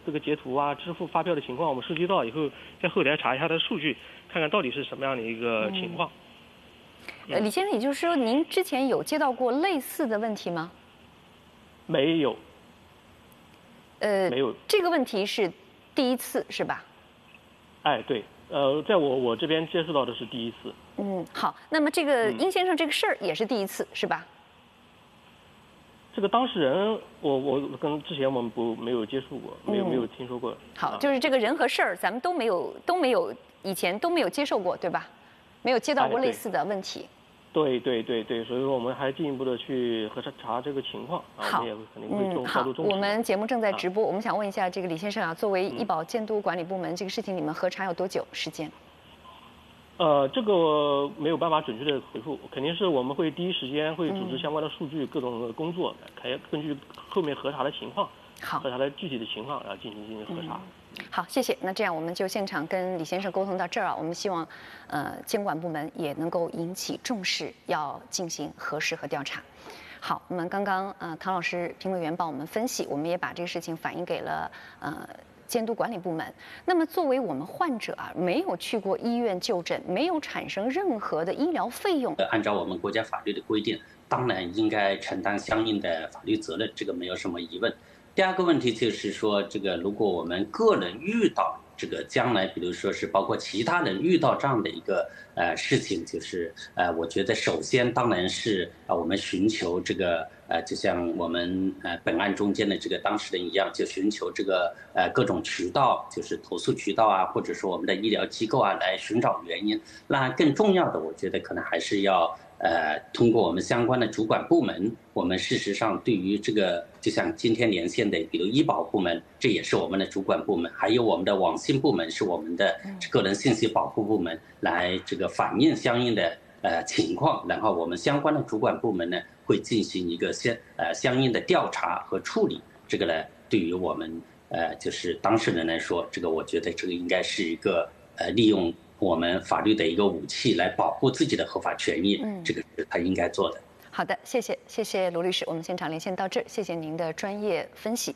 这个截图啊、支付发票的情况，我们收集到以后，在后台查一下它的数据，看看到底是什么样的一个情况。 李先生，也就是说，您之前有接到过类似的问题吗？ 没有。没有。 这个问题是第一次是吧？ 哎，对。在我这边接触到的是第一次。 好，那么这个殷先生这个事儿也是第一次是吧？ 这个当事人，我跟之前我们没有接触过，没有听说过。 好，就是这个人和事儿，咱们都没有以前都没有接受过，对吧？没有接到过类似的问题。 对，所以说我们还进一步的去核查这个情况啊，我们也肯定会高度重视。 我们节目正在直播，我们想问一下这个李先生啊，作为医保监督管理部门，这个事情你们核查有多久时间？ 这个没有办法准确的回复，肯定是我们会第一时间会组织相关的数据各种的工作，根据后面核查的情况，核查的具体的情况，然后进行核查。 好，谢谢。那这样我们就现场跟李先生沟通到这儿啊，我们希望监管部门也能够引起重视，要进行核实和调查。好，我们刚刚唐老师评论员帮我们分析，我们也把这个事情反映给了监督管理部门。那么作为我们患者啊，没有去过医院就诊，没有产生任何的医疗费用， 按照我们国家法律的规定，当然应该承担相应的法律责任，这个没有什么疑问。第二个问题就是说，这个如果我们个人遇到这个将来，比如说是包括其他人遇到这样的一个事情，就是我觉得首先当然是我们寻求这个就像我们本案中间的这个当事人一样，就寻求这个各种渠道，就是投诉渠道啊，或者说我们的医疗机构啊，来寻找原因。那更重要的，我觉得可能还是要通过我们相关的主管部门，我们事实上对于这个，就像今天连线的，比如医保部门，这也是我们的主管部门，还有我们的网信部门是我们的个人信息保护部门，来这个反映相应的情况，然后我们相关的主管部门呢会进行一个相应的调查和处理。这个呢，对于我们就是当事人来说，这个我觉得这个应该是一个利用我们法律的一个武器来保护自己的合法权益，这个是他应该做的。 好的，谢谢卢律师，我们现场连线到这儿，谢谢您的专业分析。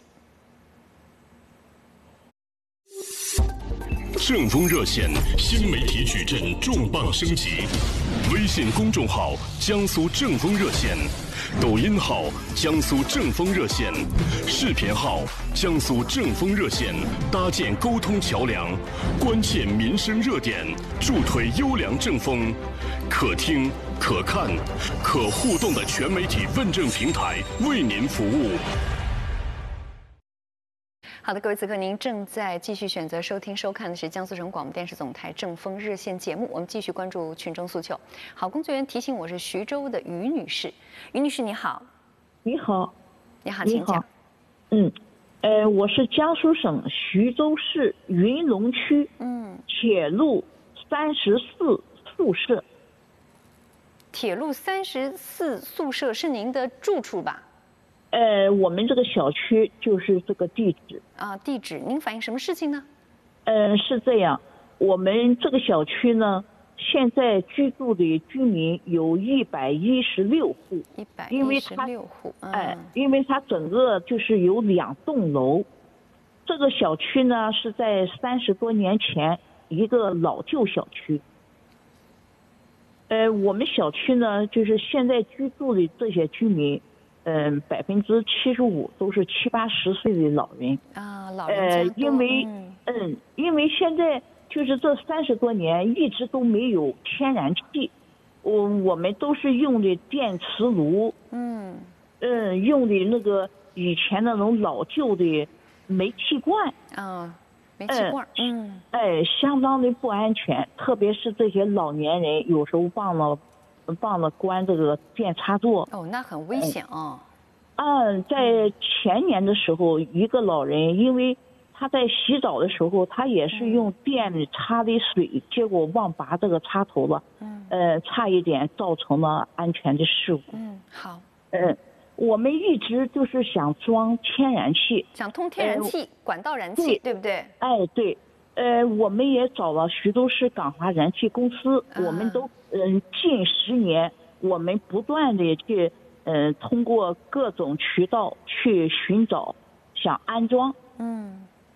正风热线新媒体矩阵重磅升级，微信公众号江苏正风热线，抖音号江苏正风热线，视频号江苏正风热线，搭建沟通桥梁，关切民生热点，助推优良正风，可听可看可互动的全媒体问政平台，为您服务。 好的，各位，此刻您正在继续选择收听收看的是江苏省广播电视总台正风热线节目，我们继续关注群众诉求。好，工作人员提醒我是徐州的于女士，于女士你好。 你好。 你好，请讲。 我是江苏省徐州市云龙区铁路34宿舍。 铁路34宿舍是您的住处吧？ 我们这个小区就是这个地址啊。地址，您反映什么事情呢？ 是这样，我们这个小区呢，现在居住的居民有116户 ，116户。 因为它整个就是有2栋楼，这个小区呢是在30多年前一个老旧小区。我们小区呢，就是现在居住的这些居民。75%都是70、80岁的老人啊，老人家多。 因为现在就是这30多年一直都没有天然气，我们都是用的电磁炉，用的那个以前那种老旧的煤气罐啊，煤气罐， 相当的不安全，特别是这些老年人有时候忘了关这个电插座。 那很危险啊。 在前年的时候，一个老人因为他在洗澡的时候，他也是用电插的水，结果忘拔这个插头了，差一点造成了安全的事故。 好。 我们一直就是想装天然气， 想通天然气管道燃气，对不对？ 对。我们也找了徐州市港华燃气公司，我们都近10年，我们不断的去通过各种渠道去寻找，想安装。